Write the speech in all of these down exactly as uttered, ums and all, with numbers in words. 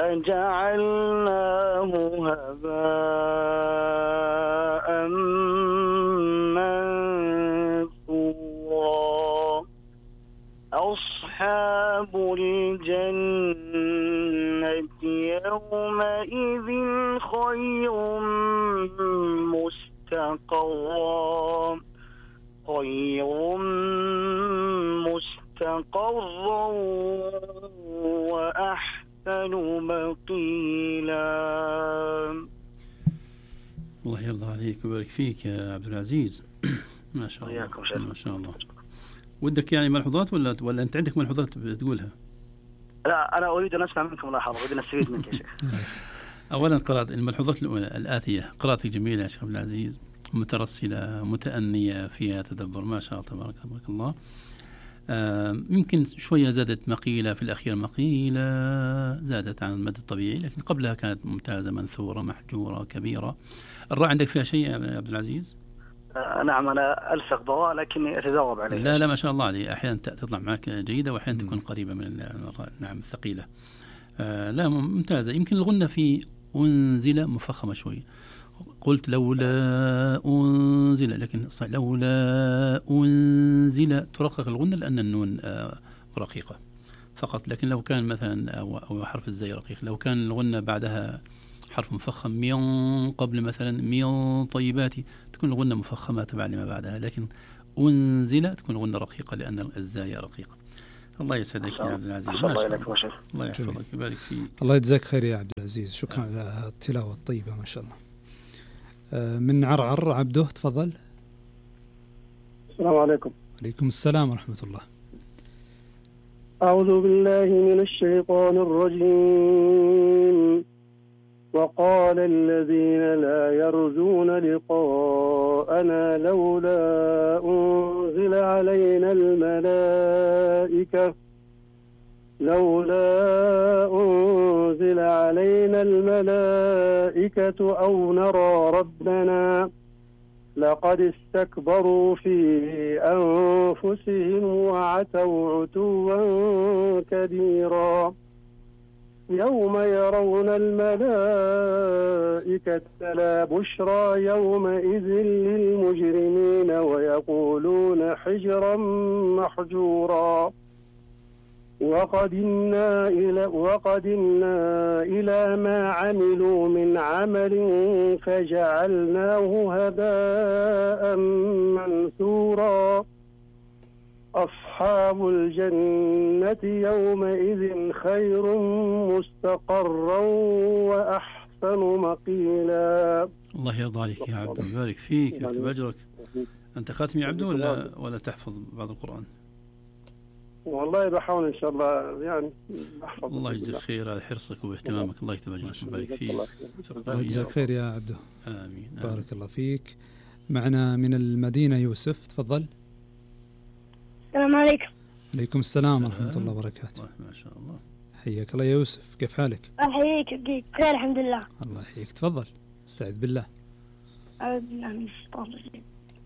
فجعلناه هباء منثورا أصحاب الجنة يومئذ خير مستقرا خير مستقرا وأحسن مقيلا. الله يرضى عليك ويبارك فيك يا عبد العزيز. ما شاء الله ما شاء الله. ودك يعني ملحوظات ولا ولا أنت عندك ملحوظات بتقولها؟ لا أنا أريد أن أسمع منكم ملاحظة، أريد أن أستفيد منك يا شيخ. أولا قراءة الملحوظات الأولى الآتية، قراءتك جميلة يا شيخ عبد العزيز، مترسلة متأنية فيها تدبر، ما شاء الله تبارك الله. آه يمكن شوية زادت مقيلة في الأخير، مقيلة زادت عن المد الطبيعي، لكن قبلها كانت ممتازة منثورة محجورة كبيرة. الراء عندك فيها شيء يا عبد العزيز؟ آه نعم أنا ألصق ضراء لكني أتدرب عليها. لا لا ما شاء الله عليه، أحيانا تطلع معك جيدة وأحيانا تكون قريبة من الراء نعم الثقيلة. آه لا ممتازة. يمكن الغنة في أنزل مفخمة شوي، قلت لولا أنزل، لكن لولا أنزل ترقق الغنة لأن النون رقيقة فقط. لكن لو كان مثلا أو حرف الزي رقيق، لو كان الغنة بعدها حرف مفخم من قبل مثلا من طيباتي تكون الغنة مفخمة تبع لما بعدها، لكن أنزل تكون الغنة رقيقة لأن الزاي رقيقة. الله يسعدك يا عبد العزيز. الله يلك ما شاء الله يحفظك ويبارك فيك. الله يجزاك خير يا عبد العزيز، شكرا على آه. التلاوة الطيبة ما شاء الله. آه من عرعر عبده تفضل. السلام عليكم. عليكم السلام ورحمة الله. أعوذ بالله من الشيطان الرجيم. وقال الذين لا يرجون لقاءنا لولا أنزل علينا الملائكة لولا أنزل علينا الملائكة أو نرى ربنا لقد استكبروا في أنفسهم وعتوا عتوا كبيرا. يوم يرون الملائكة لا بشرى يومئذ للمجرمين ويقولون حجرا محجورا. وقدمنا إلى, وقدمنا إلى ما عملوا من عمل فجعلناه هباء منثورا. أصحاب الجنة يومئذ خير مستقرا وأحسن مقيلا. الله يرضى عليك يا عبد، يبارك فيك يكتب أجرك. أنت خاتم يا عبد ولا ولا تحفظ بعض القرآن؟ والله بحاول إن شاء الله يعني أحفظ. الله يجزاك خير على حرصك واهتمامك، الله يكتب أجرك ويبارك فيك. الله يجزاك خير يا عبده. آمين. بارك آمين. الله فيك. معنا من المدينة يوسف تفضل. السلام عليكم. عليكم السلام ورحمة الله وبركاته. ما شاء الله. حياك الله يا يوسف، كيف حالك؟ أحييك بخير الحمد لله. الله يحييك. تفضل استعذ بالله. أعوذ بالله من الشيطان الرجيم.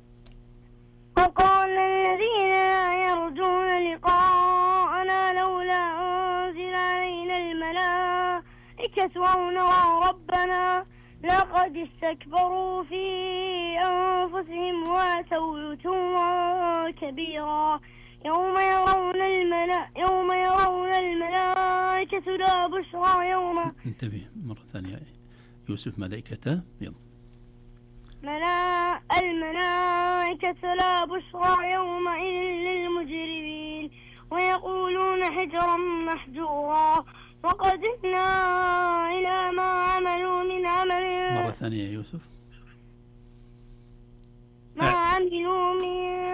وقال الذين لا يرجون لقاءنا لولا أنزل علينا الملائكة أو نرى ربنا لقد استكبروا في أنفسهم وعتوا عتوا كبيرا. يوم يرون الملائكة يوم يرون الملائكة لا بشرى يوم. انتبه مرة ثانية يوسف. ملائكة يلا. ملا الملائكة لا بشرى يومئذ للمجرمين ويقولون حجرا محجورا. وقدمنا إلى ما عملوا من عمل. مرة ثانية يا يوسف. ما عملوا من